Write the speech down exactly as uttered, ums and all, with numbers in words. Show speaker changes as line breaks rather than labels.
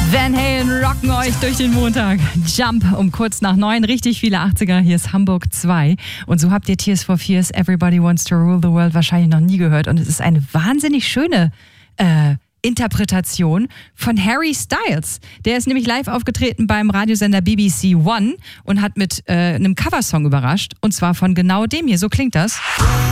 Van Halen rocken euch durch den Montag. Jump um kurz nach neun, richtig viele achtziger. Hier ist Hamburg zwei. Und so habt ihr Tears for Fears, Everybody Wants to Rule the World wahrscheinlich noch nie gehört. Und es ist eine wahnsinnig schöne äh, Interpretation von Harry Styles. Der ist nämlich live aufgetreten beim Radiosender B B C One und hat mit äh, einem Coversong überrascht. Und zwar von genau dem hier. So klingt das.